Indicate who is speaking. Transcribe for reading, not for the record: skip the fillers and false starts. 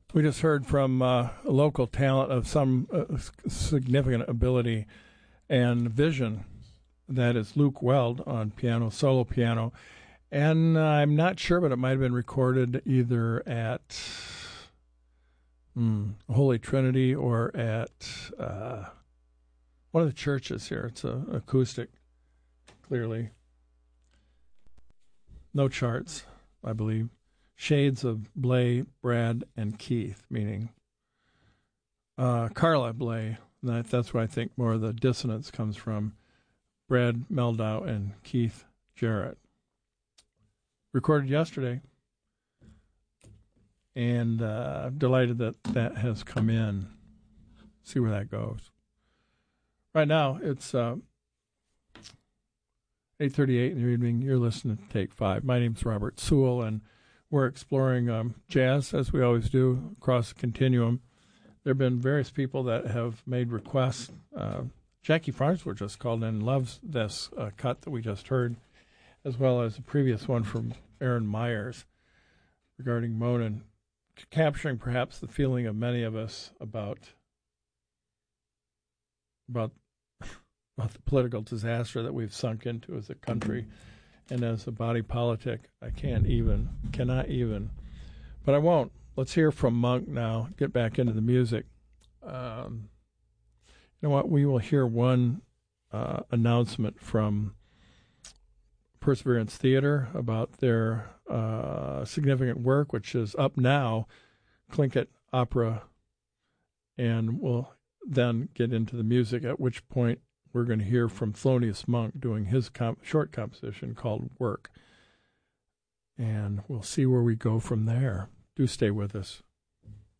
Speaker 1: We just heard from a local talent of some significant ability and vision. That is Luke Weld on piano, solo piano. And I'm not sure, but it might have been recorded either at Holy Trinity or at one of the churches here. It's acoustic, clearly. No charts, I believe. Shades of Blay, Brad, and Keith, meaning Carla Blay. That's where I think more of the dissonance comes from. Brad Meldau and Keith Jarrett. Recorded yesterday. And delighted that has come in. See where that goes. Right now, it's 8:38 in the evening. You're listening to Take 5. My name's Robert Sewell, and we're exploring jazz, as we always do, across the continuum. There have been various people that have made requests. Jackie Farnsworth just called in and loves this cut that we just heard, as well as the previous one from Aaron Myers regarding Monin, capturing perhaps the feeling of many of us about the political disaster that we've sunk into as a country and as a body politic. I cannot even. But I won't. Let's hear from Monk now, get back into the music. You know what? We will hear one announcement from Perseverance Theater about their significant work, which is up now, Tlingit Opera, and we'll then get into the music, at which point we're going to hear from Thelonious Monk doing his short composition called Work. And we'll see where we go from there. Do stay with us.